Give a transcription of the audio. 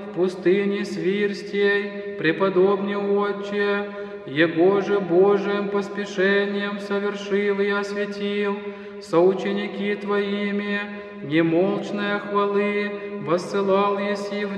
в пустыне свирстей, преподобный Отче, Его же Божиим поспешением совершил и осветил, соученики Твоими, немолчные хвалы воссылал еси в